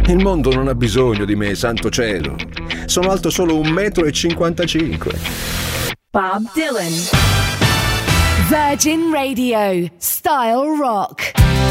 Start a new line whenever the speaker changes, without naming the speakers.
Il mondo non ha bisogno di me, santo cielo. Sono alto solo 1,55 m.
Bob Dylan. Virgin Radio. Style Rock.